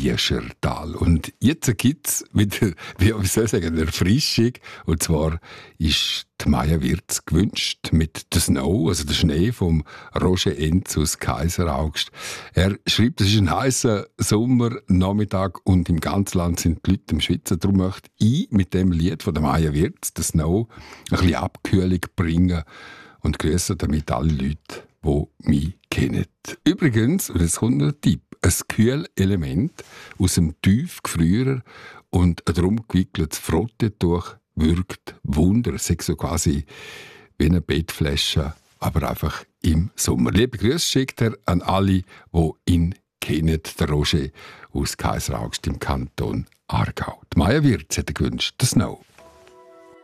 Lieschertal. Und jetzt gibt es wieder, wie soll ich sagen, eine Erfrischung. Und zwar ist die Maja Wirz gewünscht mit «The Snow», also der Schnee vom Roger Enz aus Kaiseraugst. Er schreibt, es ist ein heißer Sommernachmittag und im ganzen Land sind die Leute am Schwitzen. Darum möchte ich mit dem Lied von der Maja Wirz, «The Snow», ein bisschen Abkühlung bringen und grüße damit alle Leute, die mich kennen. Übrigens, und jetzt kommt noch ein Tipp, ein Kühlelement aus dem Tiefgefrierer und ein drum gewickeltes Frottetuch wirkt Wunder. Es ist so quasi wie eine Bettflasche, aber einfach im Sommer. Liebe Grüße schickt er an alle, die ihn kennen. Der Roger aus Kaiseraugst im Kanton Aargau. Die Maja Wirz hat gewünscht, «The Snow».